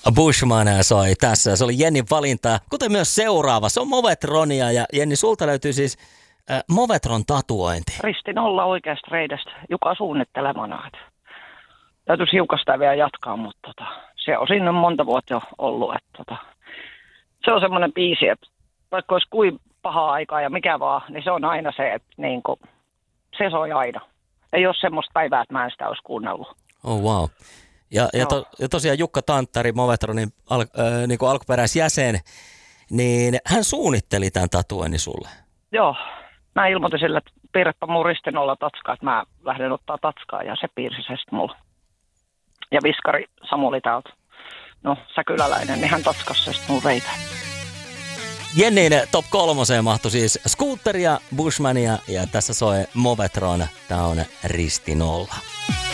Bushman soi tässä. Se oli Jennin valinta, kuten myös seuraava. Se on Movetronia ja Jenni, sulta löytyy siis Movetron tatuointi. Risti 0 oikeasta reidestä Juka suunnittelemana. Täytyisi hiukasta vielä jatkaa, mutta se on siinä monta vuotta jo ollut. Se on semmoinen biisi, että vaikka olisi kuin paha aikaa ja mikä vaan, niin se on aina se, että niinku, se soi aina. Ei ole semmoista päivää, että mä en sitä olisi kuunnellut. Oh wow. Ja tosiaan Jukka Tanttari, Movetronin niinku alkuperäisjäsen, niin hän suunnitteli tämän tatuoinnin sulle. Joo. Mä ilmoitin sille, että piirräpä mun ristin olla tatskaa, että mä lähden ottaa tatskaa ja se piirsi se sitten mulle. Ja viskari Samuli täältä, säkyläläinen, niin hän tatskasi se sitten mun veitä. Jennin top 3 mahtui siis Scooteria, Bushmania ja tässä soi Movetron. Tää on Risti 0.